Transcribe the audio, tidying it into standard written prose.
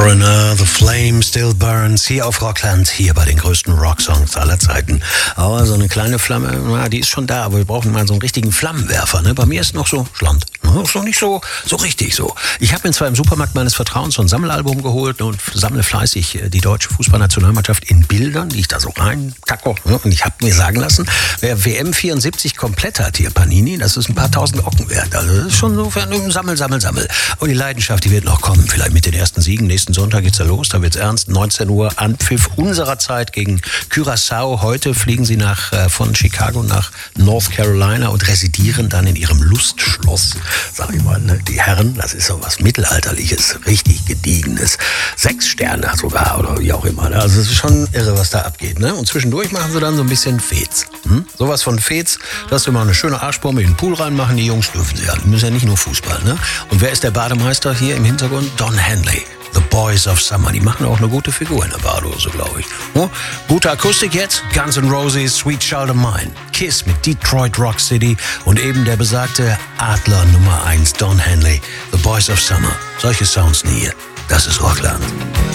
Foreigner, The Flame Still Burns, hier auf Rockland, hier bei den größten Rocksongs aller Zeiten. Aber so eine kleine Flamme, na, die ist schon da, aber wir brauchen mal so einen richtigen Flammenwerfer. Ne? Bei mir ist noch so Schland. Ist noch nicht so richtig so. Ich habe mir zwar im Supermarkt meines Vertrauens so ein Sammelalbum geholt und sammle fleißig die deutsche Fußballnationalmannschaft in Bildern, die ich da so reinkacke. Ne? Und ich habe mir sagen lassen, wer WM 74 komplett hat hier, Panini, das ist ein paar tausend Ocken wert. Also das ist schon so Sammel. Und die Leidenschaft, die wird noch kommen. Vielleicht mit den ersten Siegen. Nächsten Sonntag geht's da los, da wird's ernst. 19 Uhr Anpfiff unserer Zeit gegen Curaçao. Heute fliegen sie von Chicago nach North Carolina und residieren dann in ihrem Lustschloss. Sag ich mal, ne? Die Herren, das ist so was Mittelalterliches, richtig Gediegenes. 6 Sterne sogar oder wie auch immer. Ne? Also es ist schon irre, was da abgeht. Ne? Und zwischendurch machen sie dann so ein bisschen Fez. Sowas von Fez, dass sie mal eine schöne Arschbombe in den Pool reinmachen. Die Jungs dürfen sie ja. Die müssen ja nicht nur Fußball. Ne? Und wer ist der Bademeister hier im Hintergrund? Don Henley. The Boys of Summer. Die machen auch eine gute Figur in der Badehose, glaube ich. Oh, gute Akustik jetzt. Guns N' Roses, Sweet Child of Mine. Kiss mit Detroit Rock City und eben der besagte Adler Nummer 1, Don Henley. The Boys of Summer. Solche Sounds nie hier. Das ist Rockland.